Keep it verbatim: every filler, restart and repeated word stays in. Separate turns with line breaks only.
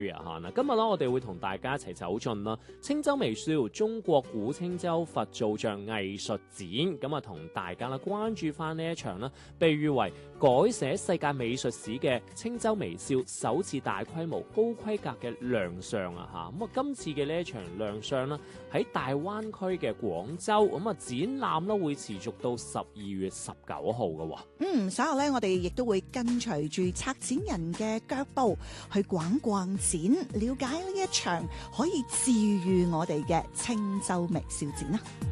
嗱，今日咧我哋會同大家一齊走進啦青州微笑中國古青州佛造像藝術展，咁啊同大家啦關注翻呢一場啦，被譽為改寫世界美術史嘅青州微笑首次大規模高規格嘅亮相啊嚇！咁啊今次嘅呢一場亮相啦，喺大灣區嘅廣州，咁啊展覽啦會持續到十二月十九號嘅喎。
嗯，稍後咧我哋亦都會跟隨住策展人嘅腳步去逛逛展，了解呢一場可以治癒我哋嘅青州微笑展啦。